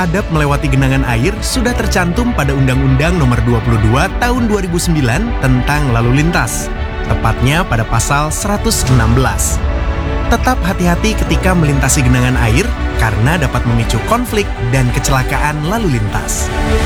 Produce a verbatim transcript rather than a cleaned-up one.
adab melewati genangan air sudah tercantum pada Undang-Undang Nomor dua puluh dua Tahun dua ribu sembilan tentang lalu lintas, tepatnya pada pasal seratus enam belas. Tetap hati-hati ketika melintasi genangan air karena dapat memicu konflik dan kecelakaan lalu lintas.